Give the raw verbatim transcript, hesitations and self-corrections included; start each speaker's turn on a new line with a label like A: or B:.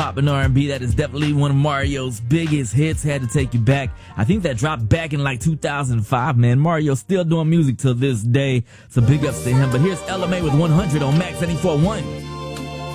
A: hip-hop and R and B. That is definitely one of Mario's biggest hits. Had to Take You Back. I think that dropped back in like two thousand five, man. Mario's still doing music till this day, so big ups to him. But here's Ella Mai with one hundred on Max ninety-four point one.